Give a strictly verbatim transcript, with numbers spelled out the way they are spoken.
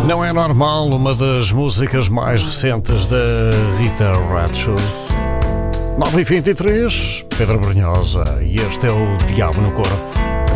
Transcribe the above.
Não é normal, uma das músicas mais recentes da Rita Red Shoes. nove e vinte e três, Pedro Brunhosa, e este é o Diabo no Coro.